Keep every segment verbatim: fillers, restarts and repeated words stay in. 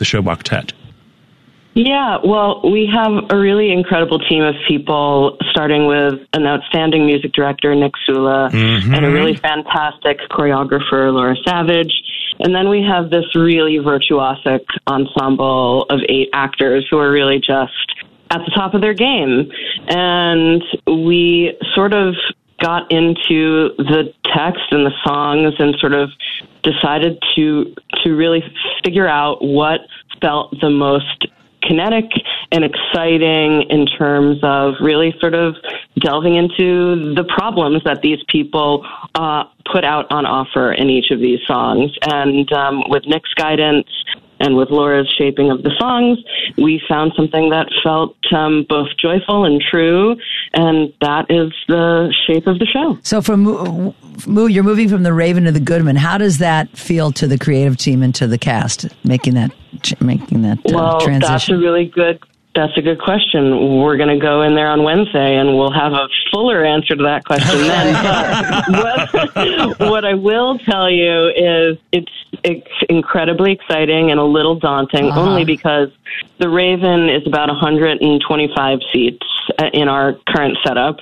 the Show Octet? Yeah, well, we have a really incredible team of people, starting with an outstanding music director, Nick Sula, mm-hmm. and a really fantastic choreographer, Laura Savage. And then we have this really virtuosic ensemble of eight actors who are really just at the top of their game. And we sort of got into the text and the songs and sort of decided to to really figure out what felt the most kinetic and exciting in terms of really sort of delving into the problems that these people uh, put out on offer in each of these songs. And um, with Nick's guidance and with Laura's shaping of the songs, we found something that felt um, both joyful and true, and that is the shape of the show. So from Moo, you're moving from the Raven to the Goodman. How does that feel to the creative team and to the cast, making that making that uh, well, transition? That's a really good That's a good question. We're going to go in there on Wednesday, and we'll have a fuller answer to that question then. But what, what I will tell you is it's, it's incredibly exciting and a little daunting, uh-huh. only because the Raven is about one hundred twenty-five seats in our current setup,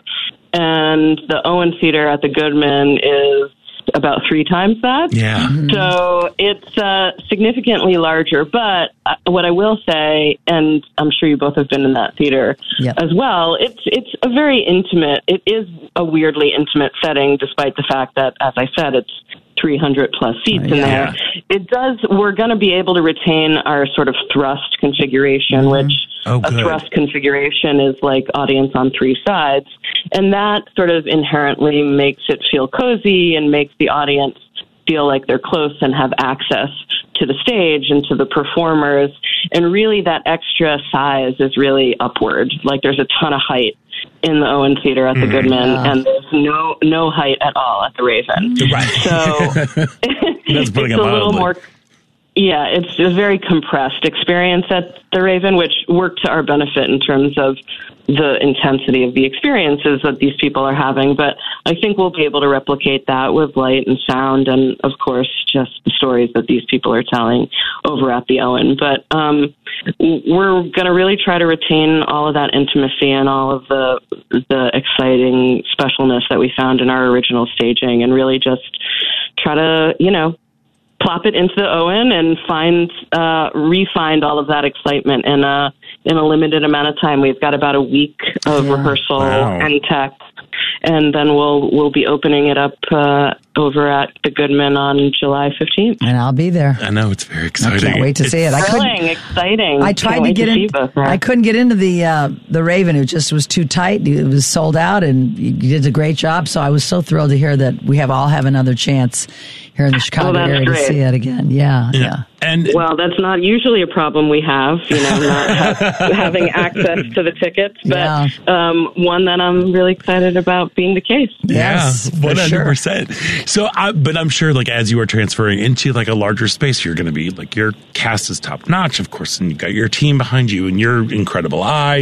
and the Owen Theater at the Goodman is about three times that. Yeah. Mm-hmm. So it's uh, significantly larger. But uh, what I will say, and I'm sure you both have been in that theater yep. as well, it's it's a very intimate, it is a weirdly intimate setting, despite the fact that, as I said, it's three hundred plus seats oh, yeah. in there. It does, we're going to be able to retain our sort of thrust configuration, mm-hmm. which oh, a thrust configuration is like audience on three sides. And that sort of inherently makes it feel cozy and makes the audience feel like they're close and have access to the stage and to the performers. And really that extra size is really upward. Like there's a ton of height in the Owen Theater at the mm, Goodman, yeah. and there's no no height at all at the Raven. Right. So it's a little more... Yeah, it's a very compressed experience at the Raven, which worked to our benefit in terms of the intensity of the experiences that these people are having. But I think we'll be able to replicate that with light and sound and, of course, just the stories that these people are telling over at the Owen. But um, we're going to really try to retain all of that intimacy and all of the the exciting specialness that we found in our original staging, and really just try to, you know, plop it into the Owen and find, uh, re-find all of that excitement in a, in a limited amount of time. We've got about a week of yeah. rehearsal wow. and tech, and then we'll, we'll be opening it up, uh, over at the Goodman on July fifteenth. And I'll be there. I know, it's very exciting. I can't wait to it's see it. I thrilling, exciting. I tried can't to get to in. Both, right? I couldn't get into the uh, the Raven. It just was too tight. It was sold out, and you did a great job. So I was so thrilled to hear that we have all have another chance here in the Chicago well, area great. to see it again. Yeah, yeah, yeah. And well, that's not usually a problem we have, you know, not ha- having access to the tickets, but yeah. um, one that I'm really excited about being the case. Yes, yeah, one hundred percent. Sure. So, I, but I'm sure, like, as you are transferring into like a larger space, you're going to be like, your cast is top notch, of course, and you've got your team behind you and your incredible eye.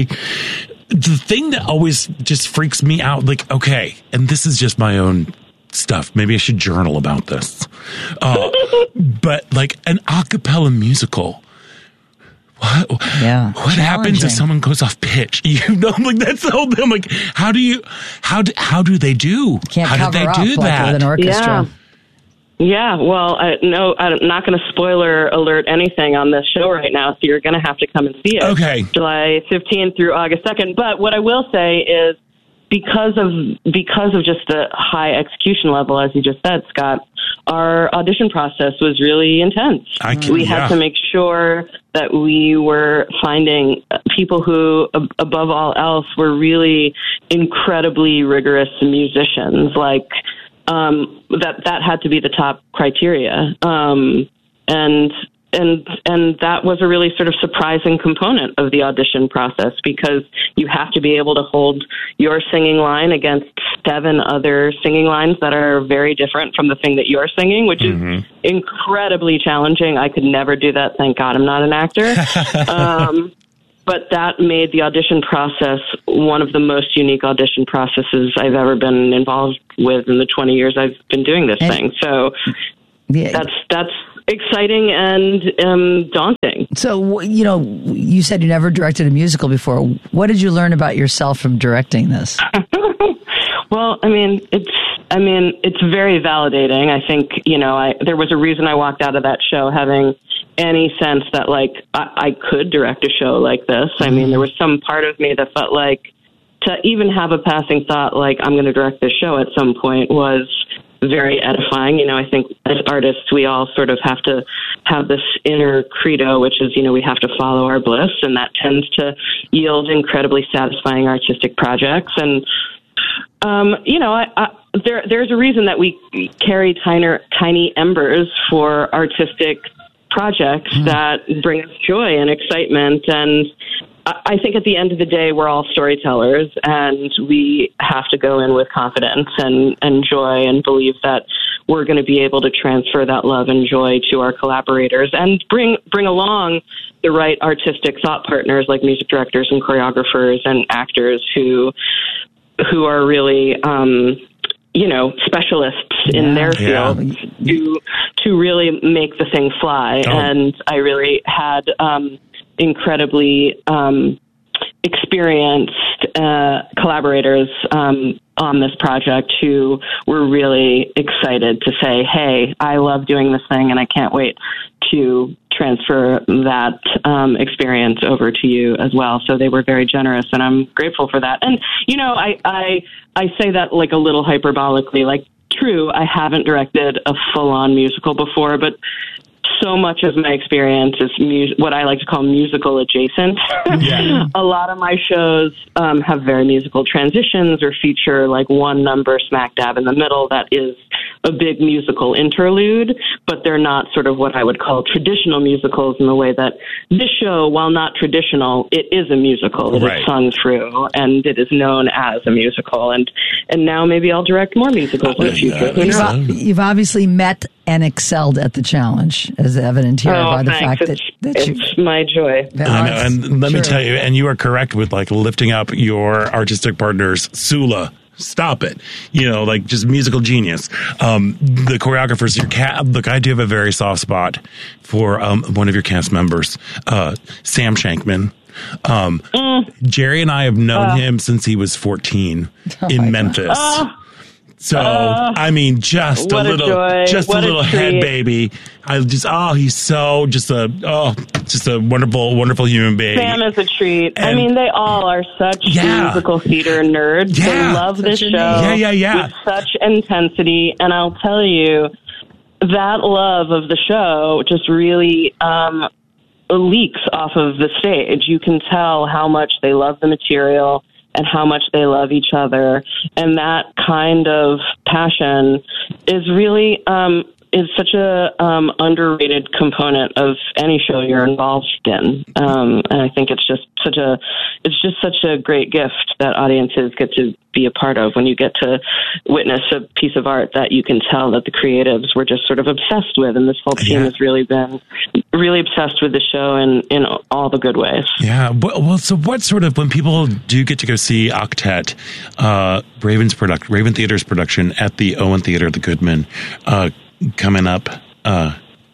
The thing that always just freaks me out, like, okay, and this is just my own stuff. Maybe I should journal about this. Uh, but like an a cappella musical. What, yeah, what happens if someone goes off pitch? You know, like that's the whole thing. I'm like, how do you, how do, how do they do? Can't how cover did they up do like that? with an orchestra. Yeah. Yeah, well, I, no, I'm not going to spoiler alert anything on this show right now, so you're going to have to come and see it. Okay. July fifteenth through August second. But what I will say is, because of because of just the high execution level, as you just said, Scott, our audition process was really intense. I can, we had yeah. to make sure that we were finding people who, ab- above all else, were really incredibly rigorous musicians. Like, um, that that had to be the top criteria. Um, and And and that was a really sort of surprising component of the audition process, because you have to be able to hold your singing line against seven other singing lines that are very different from the thing that you're singing, which mm-hmm. is incredibly challenging. I could never do that. Thank God I'm not an actor. um, but that made the audition process one of the most unique audition processes I've ever been involved with in the twenty years I've been doing this and, thing. So yeah. that's that's exciting and um, daunting. So, you know, you said you never directed a musical before. What did you learn about yourself from directing this? Well, I mean, it's I mean, it's very validating. I think, you know, I there was a reason I walked out of that show having any sense that, like, I, I could direct a show like this. I mean, there was some part of me that felt like to even have a passing thought like I'm going to direct this show at some point was very edifying. You know, I think as artists, we all sort of have to have this inner credo, which is, you know, we have to follow our bliss, and that tends to yield incredibly satisfying artistic projects. And, um, you know, I, I, there, there's a reason that we carry tiny, tiny embers for artistic projects mm. that bring us joy and excitement. And I think at the end of the day, we're all storytellers, and we have to go in with confidence and, and joy and believe that we're going to be able to transfer that love and joy to our collaborators and bring bring along the right artistic thought partners like music directors and choreographers and actors who who are really, um, you know, specialists yeah, in their field yeah. to to really make the thing fly. Oh. And I really had um, incredibly um, experienced uh, collaborators um, on this project who were really excited to say, hey, I love doing this thing and I can't wait to transfer that um, experience over to you as well. So they were very generous, and I'm grateful for that. And, you know, I, I, I say that like a little hyperbolically, like, true, I haven't directed a full-on musical before, but so much of my experience is mu- what I like to call musical adjacent. Yeah. A lot of my shows um, have very musical transitions or feature like one number smack dab in the middle that is a big musical interlude, but they're not sort of what I would call traditional musicals in the way that this show, while not traditional, it is a musical. It right. is sung through, and it is known as a musical. And and now maybe I'll direct more musicals in the future. Uh, you've, you've obviously met and excelled at the challenge, as evident here oh, by the thanks. fact it's, that, that it's you, my joy. I know, and let sure. me tell you, and you are correct with like lifting up your artistic partners, Sula. Stop it. You know, like just musical genius. Um, the choreographers, your cat, look, I do have a very soft spot for um, one of your cast members, uh, Sam Shankman. Um, mm. Jerry and I have known uh. him since he was fourteen oh in Memphis. Uh. So, uh, I mean, just a little, a just what a little a head baby. I just, oh, he's so just a, oh, just a wonderful, wonderful human being. Sam is a treat. And, I mean, they all are such yeah. musical theater nerds. Yeah. They love this show yeah, yeah, yeah. with such intensity. And I'll tell you, that love of the show just really um, leaks off of the stage. You can tell how much they love the material and how much they love each other. And that kind of passion is really um, is such a um, underrated component of any show you're involved in. Um, and I think it's just such a it's just such a great gift that audiences get to be a part of when you get to witness a piece of art that you can tell that the creatives were just sort of obsessed with. And this whole team yeah. has really been really obsessed with the show in, in all the good ways. Yeah. Well, so what sort of, when people do get to go see Octet, uh, Raven's product, Raven Theater's production at the Owen Theater, the Goodman, uh, coming up, uh,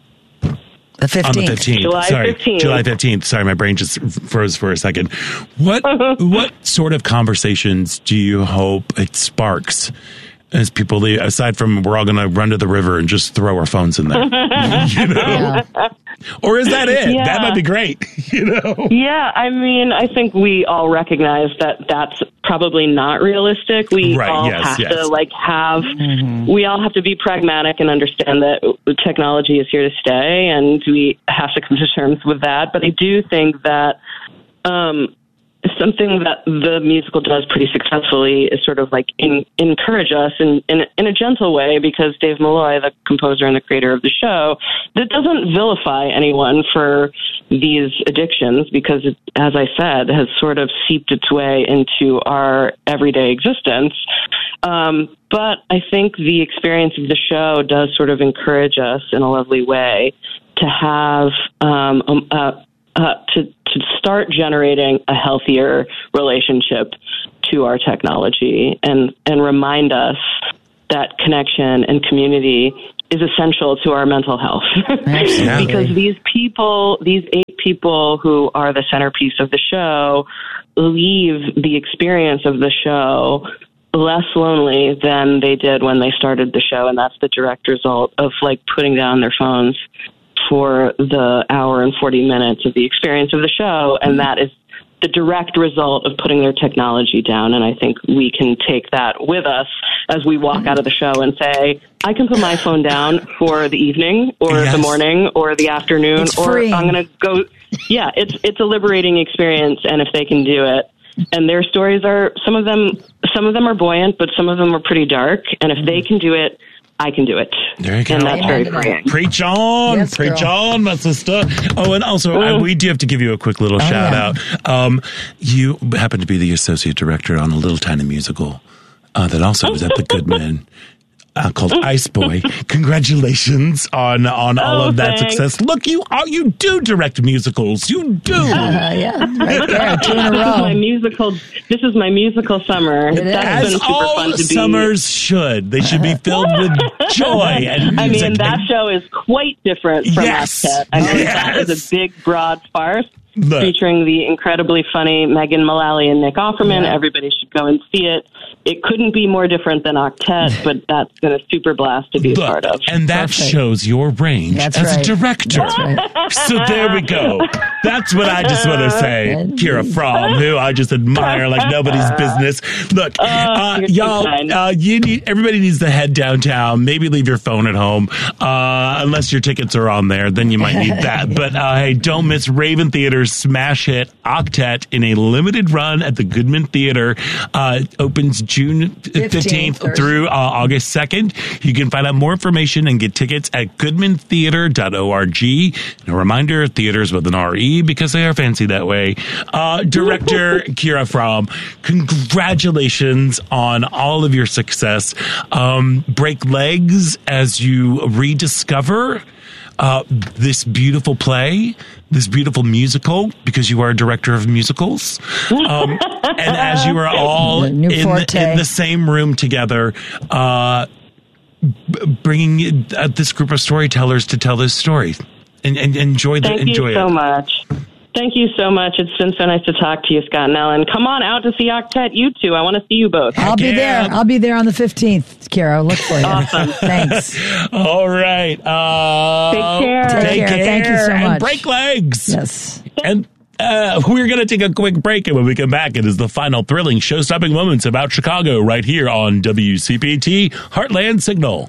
The fifteenth. On the fifteenth. July Sorry, fifteenth. July fifteenth. Sorry, my brain just froze for a second. What what sort of conversations do you hope it sparks as people leave, aside from we're all going to run to the river and just throw our phones in there? You know? Yeah. Or is that it? Yeah. That might be great. You know? Yeah, I mean, I think we all recognize that that's probably not realistic. We right, all yes, have yes. to like have, mm-hmm. we all have to be pragmatic and understand that technology is here to stay, and we have to come to terms with that. But I do think that um, something that the musical does pretty successfully is sort of like in, encourage us in, in, in a gentle way, because Dave Malloy, the composer and the creator of the show, that doesn't vilify anyone for these addictions, because it, as I said, has sort of seeped its way into our everyday existence. Um, but I think the experience of the show does sort of encourage us in a lovely way to have um, a, Uh, to, to start generating a healthier relationship to our technology, and, and remind us that connection and community is essential to our mental health. Absolutely. Because these people, these eight people who are the centerpiece of the show, leave the experience of the show less lonely than they did when they started the show. And that's the direct result of like putting down their phones for the hour and forty minutes of the experience of the show. And that is the direct result of putting their technology down. And I think we can take that with us as we walk out of the show and say, I can put my phone down for the evening or yes. the morning or the afternoon, it's or freeing. I'm going to go. Yeah, it's, it's a liberating experience. And if they can do it, and their stories are, some of them, some of them are buoyant, but some of them are pretty dark. And if they can do it, I can do it. There you go. And that's very freeing. Preach on. Yes, Preach girl. on, my sister. Oh, and also, Mm. uh, we do have to give you a quick little Oh, shout yeah. out. Um, you happen to be the associate director on a little tiny musical uh, that also was at the Goodman. Uh, called Ice Boy. Congratulations on on all Oh, of that thanks. success. Look, you are you do direct musicals. You do. Uh, yeah, right there, two in a This is my row. musical. This is my musical summer. It That's is. been As super all fun to be. summers should. They should be filled with joy and I music. mean, that show is quite different from Yes. Octet. I mean, Yes. that is a big, broad farce Look. featuring the incredibly funny Megan Mullally and Nick Offerman. Yeah. Everybody should go and see it. It couldn't be more different than Octet, but that's been a super blast to be a Look, part of. and that Perfect. shows your range That's as right. a director. That's right. So there we go. That's what I just want to say. Kira Fromm, who I just admire like nobody's business. Look, uh, you're too y'all, kind. uh, you need everybody needs to head downtown. Maybe leave your phone at home, uh, unless your tickets are on there. Then you might need that. But uh, hey, don't miss Raven Theater's smash hit Octet in a limited run at the Goodman Theater. Uh, it opens June fifteenth Thursday. through uh, August second. You can find out more information and get tickets at goodman theater dot org. And a reminder, theaters with an R E because they are fancy that way. Uh, director Kira Fromm, congratulations on all of your success. Um, break legs as you rediscover uh, this beautiful play, this beautiful musical, because you are a director of musicals. Um, and as you are all The in new the, forte. in the same room together, uh, b- bringing uh, this group of storytellers to tell this story, and, and enjoy the Thank enjoy you so it. much. Thank you so much. It's been so nice to talk to you, Scott and Ellen. Come on out to see Octet, you two. I want to see you both. I'll be yeah. there. I'll be there on the fifteenth, Kara. Look for you. Awesome. Thanks. All right. Uh, Take care. Take Take care. care. Thank you so and much. break legs. Yes. And uh, we're going to take a quick break, and when we come back, it is the final thrilling show-stopping moments about Chicago right here on W C P T Heartland Signal.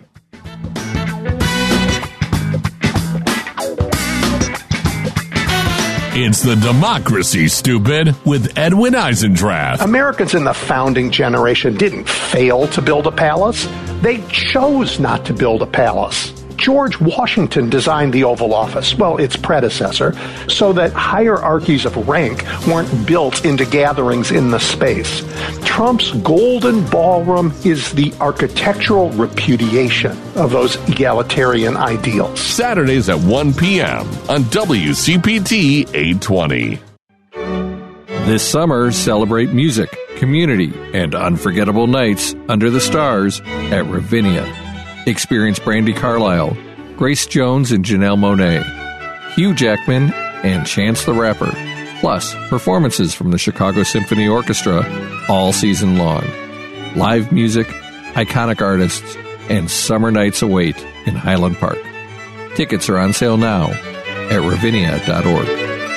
It's the Democracy, Stupid, with Edwin Eisendrath. Americans in the founding generation didn't fail to build a palace. They chose not to build a palace. George Washington designed the Oval Office, well, its predecessor, so that hierarchies of rank weren't built into gatherings in the space. Trump's Golden Ballroom is the architectural repudiation of those egalitarian ideals. Saturdays at one p.m. on W C P T eight twenty. This summer, celebrate music, community, and unforgettable nights under the stars at Ravinia. Experience Brandi Carlile, Grace Jones and Janelle Monáe, Hugh Jackman, and Chance the Rapper, plus performances from the Chicago Symphony Orchestra all season long. Live music, iconic artists, and summer nights await in Highland Park. Tickets are on sale now at ravinia dot org.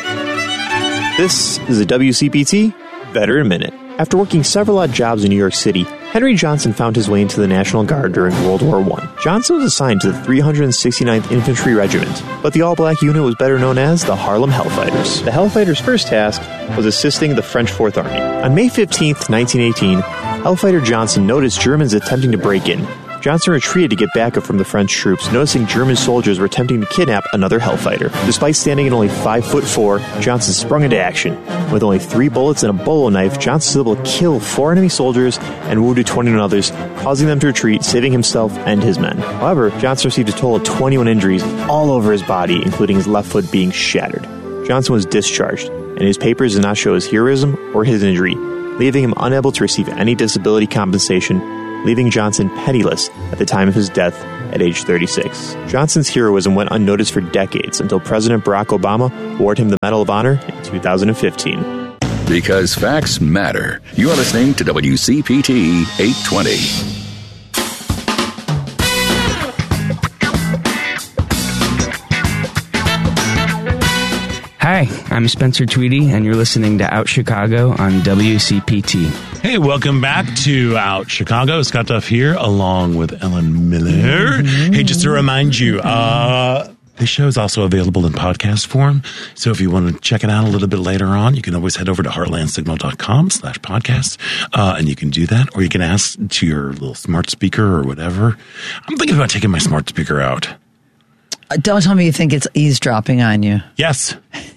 This is a W C P T Veteran Minute. After working several odd jobs in New York City, Henry Johnson found his way into the National Guard during World War One. Johnson was assigned to the three hundred sixty-ninth Infantry Regiment, but the all-black unit was better known as the Harlem Hellfighters. The Hellfighters' first task was assisting the French Fourth Army. On May fifteenth, nineteen eighteen, Hellfighter Johnson noticed Germans attempting to break in. Johnson retreated to get backup from the French troops, noticing German soldiers were attempting to kidnap another Hellfighter. Despite standing at only five foot four, Johnson sprung into action. With only three bullets and a bolo knife, Johnson was able to kill four enemy soldiers and wounded twenty-one others, causing them to retreat, saving himself and his men. However, Johnson received a total of twenty-one injuries all over his body, including his left foot being shattered. Johnson was discharged, and his papers did not show his heroism or his injury, leaving him unable to receive any disability compensation, leaving Johnson penniless at the time of his death at at age thirty-six. Johnson's heroism went unnoticed for decades until President Barack Obama awarded him the Medal of Honor in two thousand fifteen. Because facts matter. You're listening to W C P T eight twenty. Hi, I'm Spencer Tweedy, and you're listening to Out Chicago on W C P T. Hey, welcome back to Out Chicago. Scott Duff here, along with Ellen Miller. Mm-hmm. Hey, just to remind you, uh, the show is also available in podcast form. So if you want to check it out a little bit later on, you can always head over to heartlandsignal.com slash podcast, uh, and you can do that. Or you can ask to your little smart speaker or whatever. I'm thinking about taking my smart speaker out. Uh, don't tell me you think it's eavesdropping on you. Yes.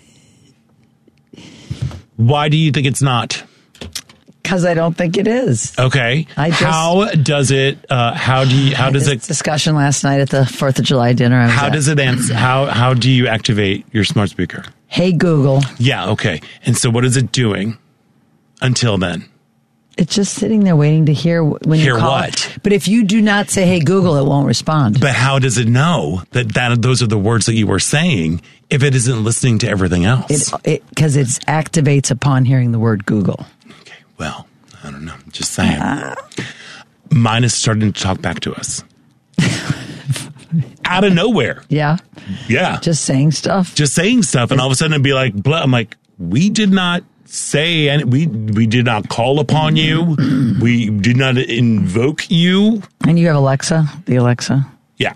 Why do you think it's not? Because I don't think it is. Okay. I just, how does it? Uh, how do you? How does it? Discussion last night at the Fourth of July dinner. I was how at. does it answer? How how do you activate your smart speaker? Hey Google. Yeah. Okay. And so, what is it doing until then? It's just sitting there waiting to hear when hear you call what? it. But if you do not say "Hey Google," it won't respond. But how does it know that that those are the words that you were saying if it isn't listening to everything else? It because it, it activates upon hearing the word Google. Okay. Well, I don't know. Just saying. Uh, Mine is starting to talk back to us out of nowhere. Yeah. Yeah. Just saying stuff. Just saying stuff, and all of a sudden it'd be like, blah. I'm like, we did not say any, we we did not call upon you. We did not invoke you. And you have Alexa, the Alexa. Yeah.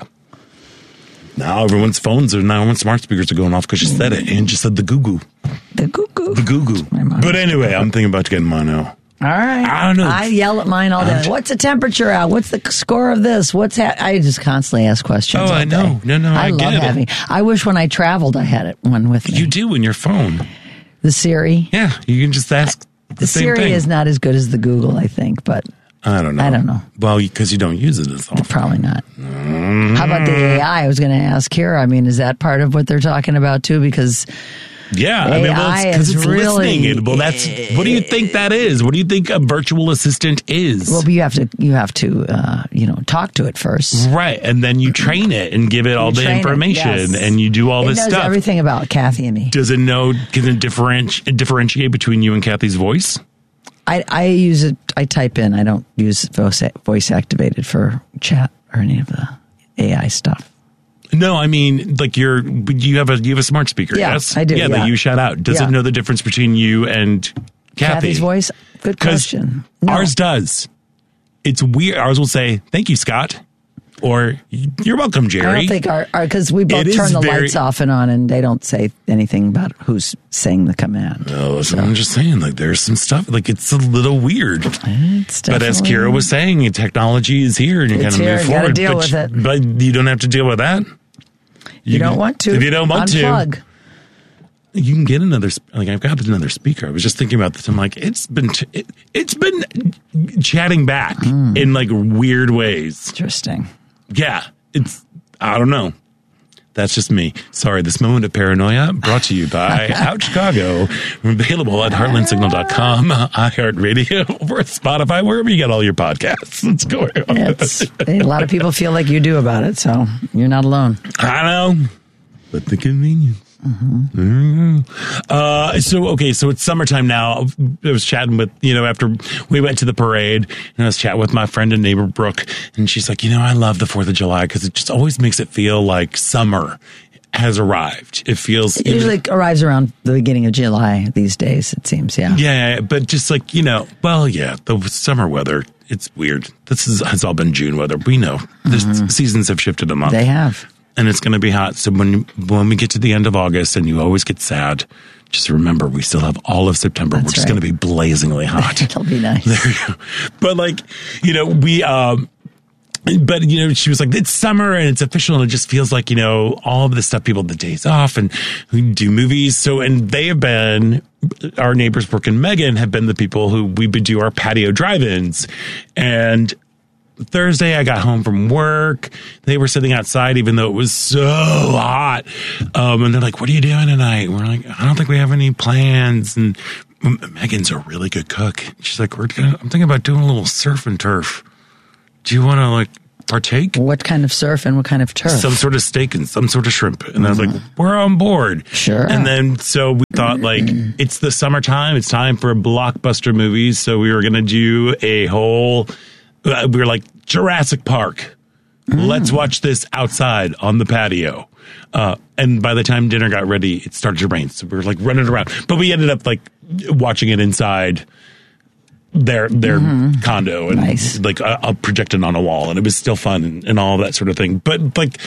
Now everyone's phones are now everyone's smart speakers are going off because you said it and just said the goo goo. The goo goo. The goo goo. But anyway, I'm thinking about getting mine now. All right. I don't know. I yell at mine all day. Just, What's the temperature out? What's the score of this? What's ha-? I just constantly ask questions. Oh, all I know. Day. No, no, I, I get love it. having. I wish when I traveled, I had it one with me. You do in your phone. The Siri. Yeah, you can just ask. The, the same Siri thing. is not as good as the Google, I think, but I don't know. I don't know. Well, because you don't use it as often. Probably not. Mm-hmm. How about the A I? I was going to ask here. I mean, is that part of what they're talking about too? Because yeah, A I I mean, well, it's because it's really, listening. Well, that's what do you think that is? What do you think a virtual assistant is? Well, but you have to you have to uh, you know talk to it first, right? And then you train it and give it all you the information, it, yes. and you do all it this knows stuff. Everything about Kathy and me. Does it know? Can it differentiate differentiate between you and Kathy's voice? I, I use it. I type in. I don't use voice voice activated for chat or any of the A I stuff. No, I mean, like you're, you have a you have a smart speaker. Yeah, yes, I do. Yeah, yeah. that you shout out. Does yeah. it know the difference between you and Kathy? Kathy's voice? Good question. No. Ours does. It's weird. Ours will say, "Thank you, Scott," or "You're welcome, Jerry." I don't think our because we both It turn the very, lights off and on, and they don't say anything about who's saying the command. Oh, so. I'm just saying, like, there's some stuff. Like, it's a little weird. It's but as Kira was saying, technology is here, and you kind of move you forward. Deal but, with it. but you don't have to deal with that. You, you don't want to. If you don't want Unplug. to, you can get another. Like I've got another speaker. I was just thinking about this. I'm like, it's been it, it's been chatting back mm. in like weird ways. Interesting. Yeah, it's I don't know. That's just me. Sorry, this moment of paranoia brought to you by Out Chicago. Available at heartland signal dot com, iHeartRadio, or Spotify, wherever you get all your podcasts. Let's go. It's, a lot of people feel like you do about it, so you're not alone. I know, but the convenience. Mm-hmm. Uh, so, okay, so it's summertime now. I was chatting with, you know, after we went to the parade, and I was chatting with my friend and neighbor, Brooke, and she's like, you know, I love the fourth of July because it just always makes it feel like summer has arrived. It feels... It usually know, arrives around the beginning of July these days, it seems, yeah. Yeah, but just like, you know, well, yeah, the summer weather, it's weird. This is, has all been June weather. We know. The mm-hmm. seasons have shifted a month. They have. And it's going to be hot. So when when we get to the end of August and you always get sad, just remember we still have all of September. That's We're just right. going to be blazingly hot. It'll be nice. There you go. But like, you know, we, um, but you know, she was like, it's summer and it's official and it just feels like, you know, all of the stuff, people have the days off and we do movies. So, and they have been, our neighbors, Brooke and Megan, have been the people who we would do our patio drive-ins. And Thursday, I got home from work. They were sitting outside, even though it was so hot. Um, and they're like, what are you doing tonight? And we're like, I don't think we have any plans. And Megan's a really good cook. She's like, we're gonna, I'm thinking about doing a little surf and turf. Do you want to like partake. What kind of surf and what kind of turf? Some sort of steak and some sort of shrimp. And I was like, we're on board. Sure. And then so we thought, like, it's the summertime. It's time for blockbuster movies. So we were going to do a whole, uh, we were like, Jurassic Park. Mm. Let's watch this outside on the patio. Uh, and by the time dinner got ready, it started to rain. So we were like running around. But we ended up like watching it inside their their mm-hmm. condo and nice. like uh, uh, projected on a wall. And it was still fun and, and all that sort of thing. But like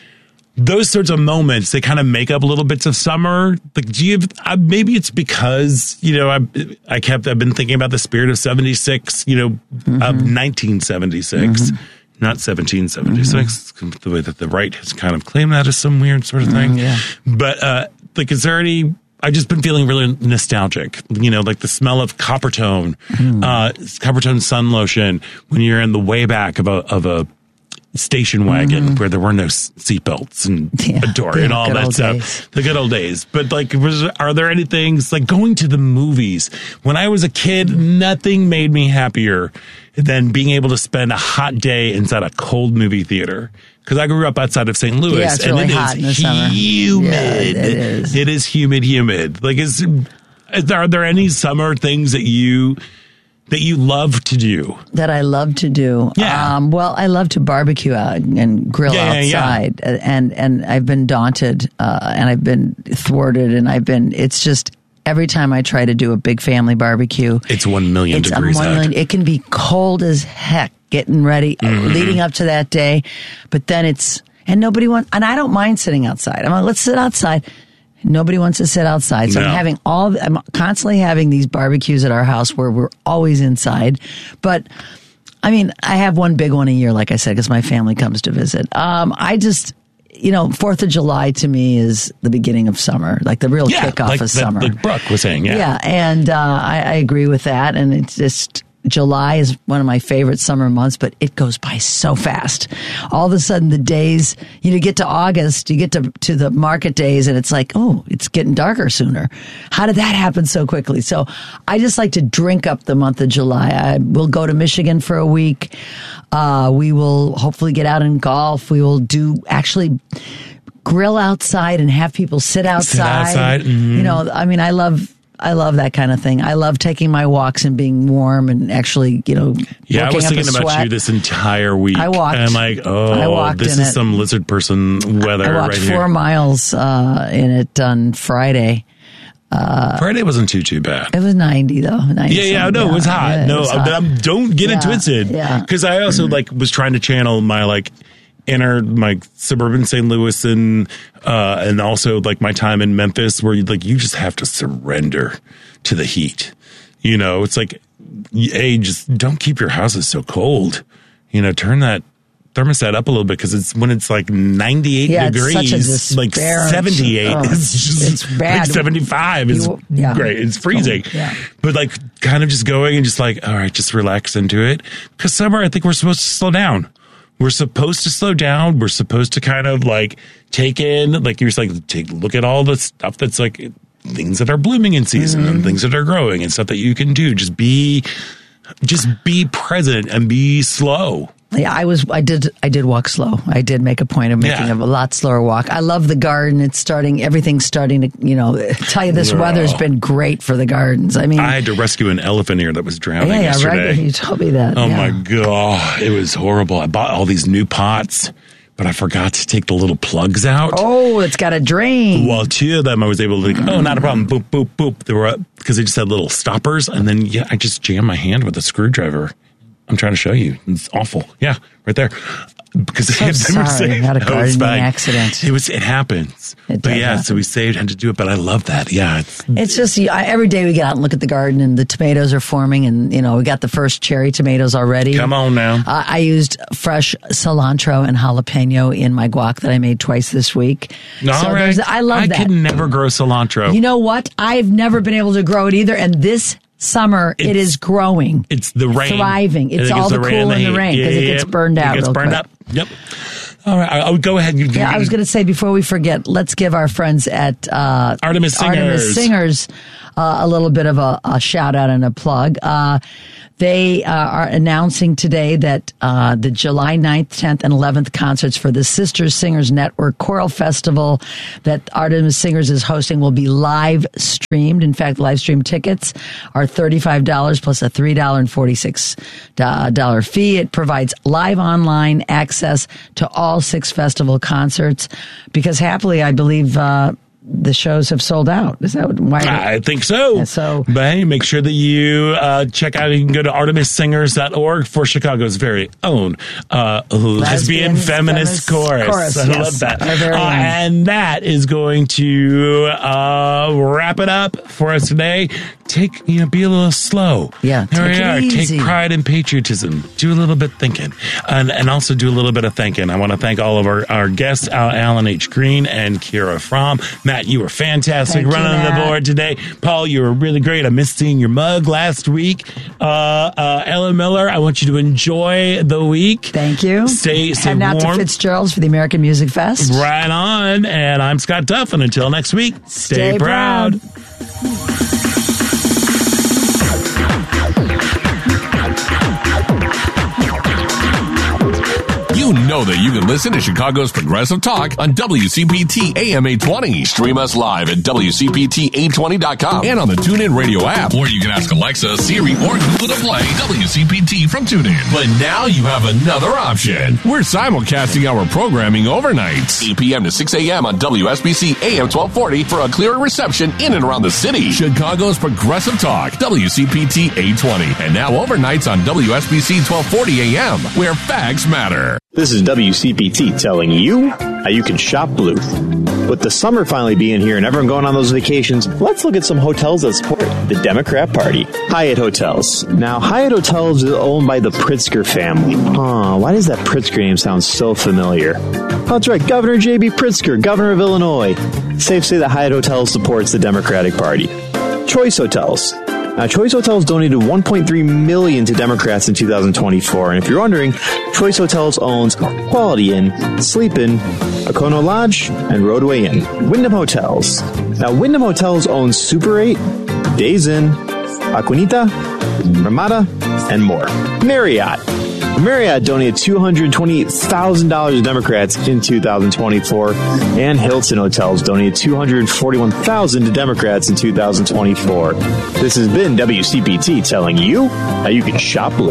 those sorts of moments, they kind of make up little bits of summer. Like, do you have, uh, maybe it's because, you know, I I kept, I've been thinking about the spirit of seventy-six, you know, mm-hmm. of nineteen seventy-six. Mm-hmm. Not seventeen seventy-six, mm-hmm. the way that the right has kind of claimed that as some weird sort of thing. Mm, yeah. But, uh, like, is there any, I've just been feeling really nostalgic, you know, like the smell of Coppertone, mm. uh, Coppertone sun lotion when you're in the way back of a, of a station wagon mm-hmm. where there were no seatbelts and yeah, a door and all that stuff. Days. The good old days. But like, was, are there any things like going to the movies? When I was a kid, nothing made me happier than being able to spend a hot day inside a cold movie theater. Because I grew up outside of Saint Louis, yeah, it's and really it hot is in the summer. humid. Yeah, it is. It is humid, humid. Like, is, is there, are there any summer things that you that you love to do? That I love to do. Yeah. Um, well, I love to barbecue out and grill yeah, yeah, outside, yeah. and and I've been daunted, uh, and I've been thwarted, and I've been. It's just. Every time I try to do a big family barbecue, it's one million it's degrees one million, it can be cold as heck getting ready, mm-hmm. leading up to that day. But then it's, and nobody wants, and I don't mind sitting outside. I'm like, let's sit outside. Nobody wants to sit outside. So no. I'm having all, I'm constantly having these barbecues at our house where we're always inside. But I mean, I have one big one a year, like I said, because my family comes to visit. Um, I just, you know, Fourth of July to me is the beginning of summer, like the real yeah, kickoff like of the, summer. Like Brooke was saying, yeah. Yeah, and uh, I, I agree with that. And it's just, July is one of my favorite summer months, but it goes by so fast. All of a sudden, the days, you know, you get to August, you get to, to the market days, and it's like, oh, it's getting darker sooner. How did that happen so quickly? So I just like to drink up the month of July. I will go to Michigan for a week. Uh, we will hopefully get out and golf. We will do actually grill outside and have people sit outside. Sit outside. Mm-hmm. You know, I mean, I love I love that kind of thing. I love taking my walks and being warm and actually, you know, yeah. I was thinking about sweat. you this entire week. I walked. And I'm like, oh, I walked this in is it. some lizard person weather I walked right four here. miles uh, in it on Friday. Uh, Friday wasn't too too bad. It was ninety though. ninety yeah, yeah, no, yeah, it was hot. Yeah, no, was hot. Um, don't get yeah, it twisted. Yeah, because I also like was trying to channel my like inner my suburban Saint Louis and uh, and also like my time in Memphis, where you like you just have to surrender to the heat. You know, it's like, hey, just don't keep your houses so cold. You know, turn that thermostat up a little bit because it's when it's like ninety-eight yeah, degrees, it's such a like despair. seventy-eight. Oh, it's just it's bad. like seventy-five is you, yeah. great. It's freezing. Oh, yeah. But like kind of just going and just like, all right, just relax into it. Because summer, I think we're supposed to slow down. We're supposed to slow down. We're supposed to kind of like take in, like you're like, take look at all the stuff that's like things that are blooming in season mm-hmm. and things that are growing and stuff that you can do. Just be, just be present and be slow. Yeah, I was. I did. I did walk slow. I did make a point of making yeah. a lot slower walk. I love the garden. It's starting. Everything's starting to. You know, tell you this oh. weather's been great for the gardens. I mean, I had to rescue an elephant here that was drowning yeah, yeah, yesterday. right. You told me that. Oh yeah. my god, it was horrible. I bought all these new pots, but I forgot to take the little plugs out. Oh, it's got a drain. Well, two of them I was able to, like, oh, not a problem. Boop, boop, boop. They were up because they just had little stoppers. And then, yeah, I just jammed my hand with a screwdriver. I'm trying to show you. It's awful. Yeah, right there. Because so sorry, I had a gardening accident. It was. It happens. It but yeah, happen. so we saved, had to do it. But I love that. Yeah, it's, it's just I, every day we get out and look at the garden, and the tomatoes are forming, and you know we got the first cherry tomatoes already. Come on now. Uh, I used fresh cilantro and jalapeno in my guac that I made twice this week. All so right. I love I that. I could never grow cilantro. You know what? I've never been able to grow it either, and this summer it's, it is growing. It's the rain. Thriving. It's all it's the, the cool in the rain because yeah, it gets burned out. It gets real burned quick. up. Yep. All right. I would go ahead. You, yeah, I was going to say before we forget, let's give our friends at uh, Artemis Singers. Artemis Singers uh, a little bit of a, a shout out and a plug. Uh, They uh, are announcing today that uh, the July ninth, tenth, and eleventh concerts for the Sisters Singers Network Choral Festival that Artemis Singers is hosting will be live streamed. In fact, live stream tickets are thirty-five dollars plus a three dollars and forty-six cents fee. It provides live online access to all six festival concerts because happily, I believe, uh, the shows have sold out. Is that why? I think so. Yeah, so, but hey, make sure that you uh, check out. You can go to artemis singers dot org for Chicago's very own uh, lesbian feminist, feminist chorus. chorus. I yes. love that. Uh, and that is going to uh, wrap it up for us today. Take, you know, be a little slow. Yeah, there we are. Easy. Take pride in patriotism. Do a little bit thinking, and and also do a little bit of thinking. I want to thank all of our, our guests, Alan H. Green and Kira Fromm. Matt, you were fantastic thank running you, the board today. Paul, you were really great. I missed seeing your mug last week. Uh, uh, Ellen Miller, I want you to enjoy the week. Thank you. Stay, stay Heading warm. out to Fitzgerald's for the American Music Fest. Right on. And I'm Scott Duff. And until next week, stay, stay proud. proud. You know that you can listen to Chicago's Progressive Talk on W C P T A M eight twenty. Stream us live at W C P T eight twenty dot com and on the TuneIn Radio app. Or you can ask Alexa, Siri, or Google to play W C P T from TuneIn. But now you have another option. We're simulcasting our programming overnights, eight p.m. to six a.m. on W S B C A M twelve forty for a clearer reception in and around the city. Chicago's Progressive Talk, W C P T eight twenty. And now overnights on W S B C twelve forty A M, where facts matter. This is W C P T telling you how you can shop blue. With the summer finally being here and everyone going on those vacations, let's look at some hotels that support the Democrat Party. Hyatt Hotels. Now, Hyatt Hotels is owned by the Pritzker family. Huh, why does that Pritzker name sound so familiar? Oh, that's right, Governor J B. Pritzker, governor of Illinois. Safe to say that Hyatt Hotels supports the Democratic Party. Choice Hotels. Now, Choice Hotels donated one point three million dollars to Democrats in two thousand twenty-four. And if you're wondering, Choice Hotels owns Quality Inn, Sleep Inn, Okono Lodge, and Roadway Inn. Wyndham Hotels. Now, Wyndham Hotels owns Super eight, Days Inn, Aquinita, Ramada, and more. Marriott. Marriott donated two hundred twenty-eight thousand dollars to Democrats in two thousand twenty-four, and Hilton Hotels donated two hundred forty-one thousand dollars to Democrats in two thousand twenty-four. This has been W C P T telling you how you can shop blue.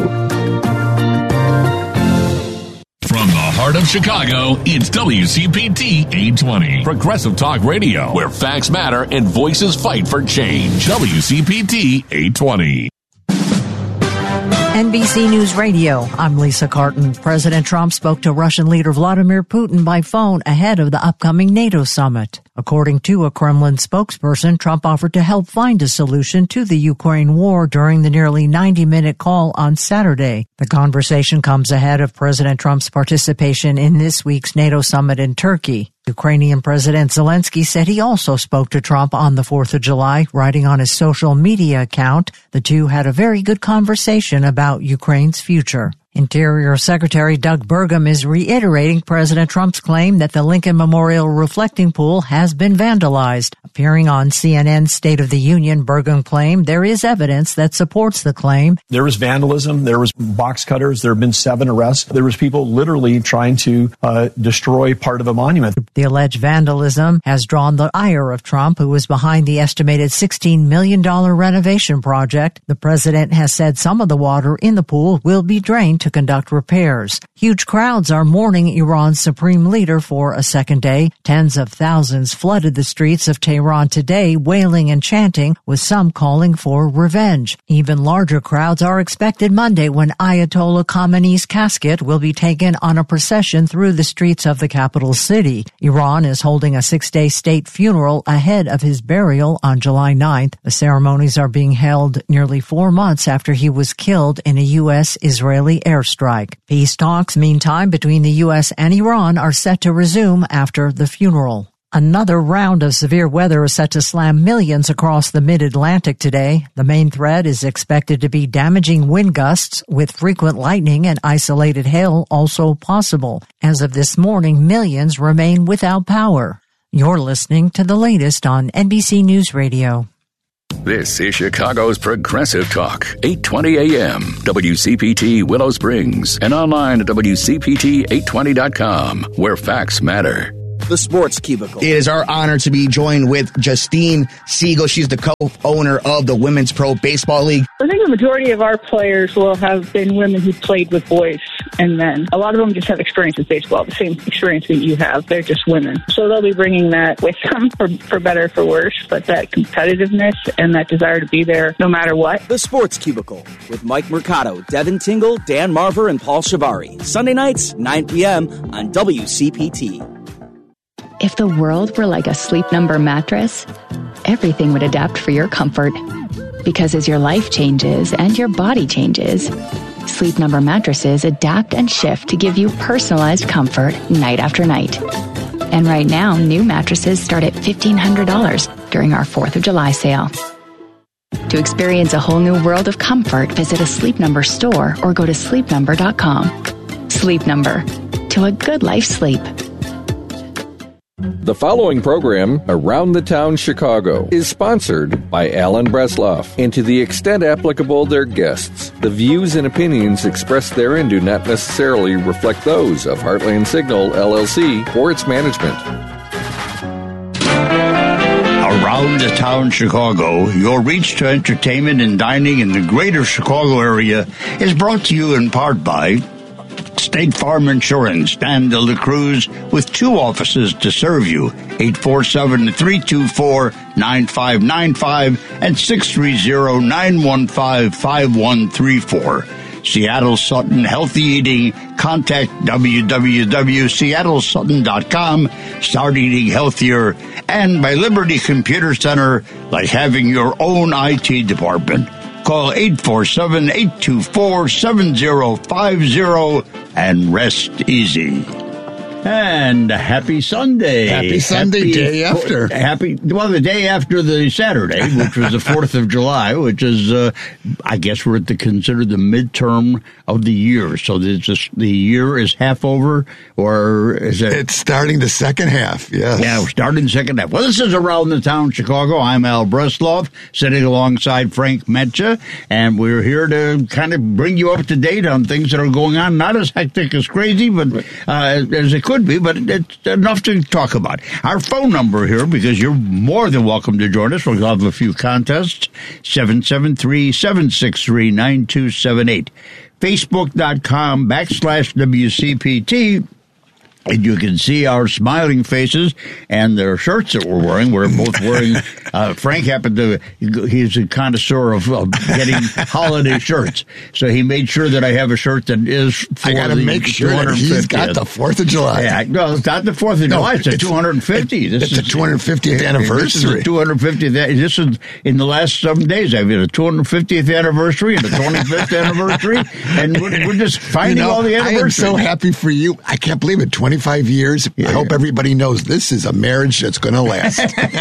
From the heart of Chicago, it's W C P T eight twenty. Progressive Talk Radio, where facts matter and voices fight for change. W C P T eight twenty. N B C News Radio, I'm Lisa Carton. President Trump spoke to Russian leader Vladimir Putin by phone ahead of the upcoming NATO summit. According to a Kremlin spokesperson, Trump offered to help find a solution to the Ukraine war during the nearly ninety-minute call on Saturday. The conversation comes ahead of President Trump's participation in this week's NATO summit in Turkey. Ukrainian President Zelensky said he also spoke to Trump on the fourth of July, writing on his social media account. The two had a very good conversation about Ukraine's future. Interior Secretary Doug Burgum is reiterating President Trump's claim that the Lincoln Memorial reflecting pool has been vandalized. Appearing on C N N's State of the Union, Burgum claimed there is evidence that supports the claim. There was vandalism. There was box cutters. There have been seven arrests. There was people literally trying to uh, destroy part of a monument. The alleged vandalism has drawn the ire of Trump, who was behind the estimated sixteen million dollars renovation project. The president has said some of the water in the pool will be drained to conduct repairs. Huge crowds are mourning Iran's supreme leader for a second day. Tens of thousands flooded the streets of Tehran today, wailing and chanting, with some calling for revenge. Even larger crowds are expected Monday when Ayatollah Khamenei's casket will be taken on a procession through the streets of the capital city. Iran is holding a six-day state funeral ahead of his burial on July ninth. The ceremonies are being held nearly four months after he was killed in a U S Israeli airstrike. Peace talks, meantime, between the U S and Iran are set to resume after the funeral. Another round of severe weather is set to slam millions across the mid-Atlantic today. The main threat is expected to be damaging wind gusts, with frequent lightning and isolated hail also possible. As of this morning, millions remain without power. You're listening to the latest on N B C News Radio. This is Chicago's Progressive Talk, eight twenty A M, W C P T Willow Springs, and online at W C P T eight twenty dot com, where facts matter. The Sports Cubicle. It is our honor to be joined with Justine Siegel. She's the co-owner of the Women's Pro Baseball League. I think the majority of our players will have been women who played with boys and men. A lot of them just have experience with baseball, the same experience that you have. They're just women. So they'll be bringing that with them for, for better or for worse, but that competitiveness and that desire to be there no matter what. The Sports Cubicle with Mike Mercado, Devin Tingle, Dan Marver, and Paul Shabari. Sunday nights, nine p.m. on W C P T. If the world were like a Sleep Number mattress, everything would adapt for your comfort. Because as your life changes and your body changes, Sleep Number mattresses adapt and shift to give you personalized comfort night after night. And right now, new mattresses start at fifteen hundred dollars during our fourth of July sale. To experience a whole new world of comfort, visit a Sleep Number store or go to sleep number dot com. Sleep Number. To a good life sleep. The following program, Around the Town Chicago, is sponsored by Alan Bresloff, and to the extent applicable, their guests. The views and opinions expressed therein do not necessarily reflect those of Heartland Signal, L L C, or its management. Around the Town Chicago, your reach to entertainment and dining in the greater Chicago area is brought to you in part by State Farm Insurance, Dan De La Cruz, with two offices to serve you, eight four seven, three two four, nine five nine five and six three zero, nine one five, five one three four. Seattle Sutton Healthy Eating, contact w w w dot seattle sutton dot com, start eating healthier, and by Liberty Computer Center, like having your own I T department. Call eight four seven, eight two four, seven zero five zero and rest easy. And happy Sunday. Happy Sunday, happy, day after. Happy, well, the day after the Saturday, which was the fourth of July, which is, uh, I guess we're at the, considered the midterm of the year. So this is, the year is half over, or is it? It's starting the second half, yes. Yeah, we're starting the second half. Well, this is Around the Town Chicago. I'm Al Bresloff, sitting alongside Frank Metcha, and we're here to kind of bring you up to date on things that are going on. Not as hectic as crazy, but uh, as it could be, but it's enough to talk about. Our phone number here, because you're more than welcome to join us. We'll have a few contests. seven seven three, seven six three, nine two seven eight. Facebook.com backslash WCPT. And you can see our smiling faces and their shirts that we're wearing. We're both wearing, uh, Frank happened to, he's a connoisseur of, of getting holiday shirts. So he made sure that I have a shirt that is for I got to make sure that he's got the fourth of July. Yeah, no, it's not the fourth of July. No, it's the two hundred fiftieth. This it's is the two hundred fiftieth anniversary. This is the two hundred fiftieth. This is, in the last seven days, I've had a two hundred fiftieth anniversary and a twenty-fifth anniversary. And we're, we're just finding you know, all the anniversaries. I am so happy for you. I can't believe it. twenty-five years. Yeah, I hope yeah. everybody knows this is a marriage that's going to last.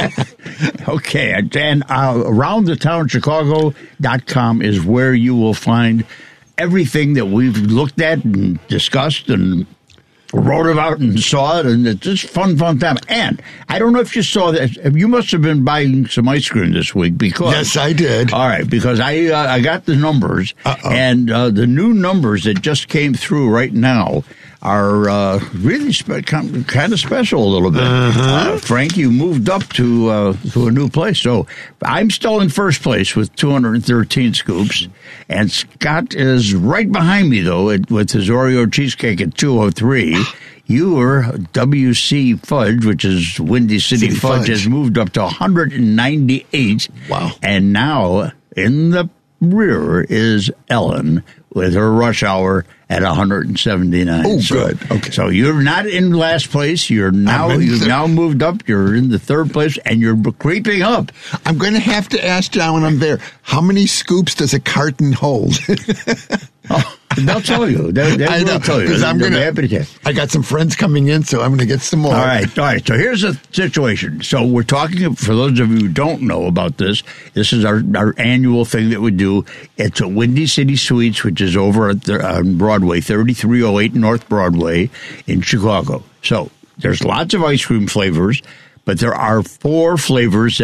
Okay. And uh, around the town chicago dot com is where you will find everything that we've looked at and discussed and wrote about and saw it, and it's just fun, fun time. And I don't know if you saw that. You must have been buying some ice cream this week because yes, I did. All right, because I uh, I got the numbers, Uh-oh. and uh, the new numbers that just came through right now are uh, really spe- kind of special a little bit. Uh-huh. Uh, Frank, you moved up to uh, to a new place, so I'm still in first place with two hundred thirteen scoops, and Scott is right behind me though at, with his Oreo cheesecake at two oh three. You were W C Fudge, which is Windy City, City Fudge, Fudge, has moved up to one hundred ninety-eight. Wow! And now in the rear is Ellen with her rush hour at one hundred seventy-nine. Oh, so, good. Okay. So you're not in last place. You're now you've th- now moved up. You're in the third place, and you're creeping up. I'm going to have to ask John when I'm there, how many scoops does a carton hold? Oh, they'll tell you. They, they I will know, tell you. I'm They'll gonna, be happy to tell. I got some friends coming in, so I'm going to get some more. All right. All right. So here's the situation. So we're talking, for those of you who don't know about this, this is our, our annual thing that we do. It's at Windy City Sweets, which is over at the, on Broadway, thirty-three oh eight North Broadway in Chicago. So there's lots of ice cream flavors, but there are four flavors that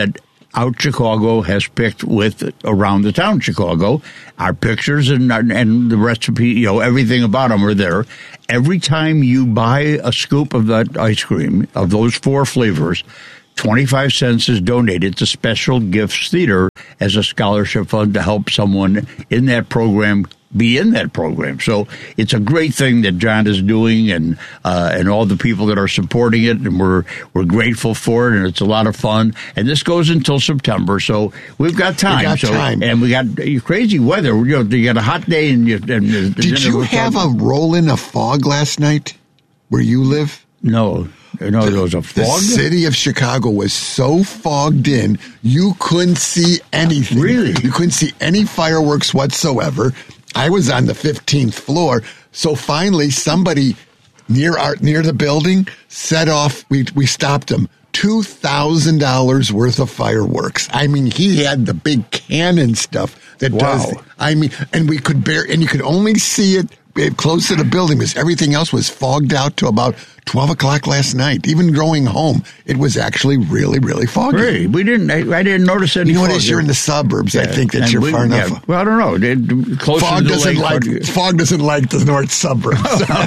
Out Chicago has picked with Around the Town Chicago. Our pictures and and the recipe, you know, everything about them are there. Every time you buy a scoop of that ice cream, of those four flavors, twenty-five cents is donated to Special Gifts Theater as a scholarship fund to help someone in that program be in that program. So it's a great thing that John is doing, and uh, and all the people that are supporting it, and we're we're grateful for it, and it's a lot of fun. And this goes until September, so we've got time. We got so, time. And we got crazy weather. You know, you got a hot day, and you. And Did you have a roll in of fog last night where you live? No. No, there was a fog. The city of Chicago was so fogged in, you couldn't see anything. Really? You couldn't see any fireworks whatsoever. I was on the fifteenth floor, so finally somebody near our near the building set off. We we stopped him. Two thousand dollars worth of fireworks. I mean, he had the big cannon stuff that Wow. does. I mean, and we could bear, and you could only see it close to the building because everything else was fogged out to about twelve o'clock last night. Even going home, it was actually really, really foggy. Really? We didn't. I, I didn't notice any. You know what it fog. is? You're in the suburbs. I Yeah, think that and you're we- far yeah, enough. Well, I don't know. It- Closer Fog to the doesn't lake, like fog doesn't like the north suburbs.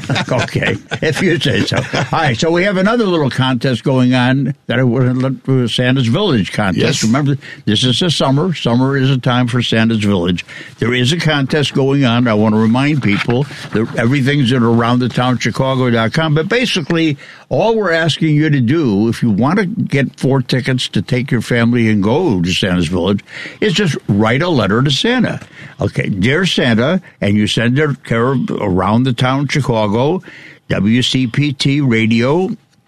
Okay, if you say so. All right, so we have another little contest going on that I would let Santa's Village contest. Yes. Remember, this is the summer. Summer is a time for Santa's Village. There is a contest going on. I want to remind people that everything's at around the town chicago dot com. But basically, all we're asking you to do, if you want to get four tickets to take your family and go to Santa's Village, is just write a letter to Santa. Okay, dear Santa, and you send it care of Around the Town Chicago, W C P T Radio,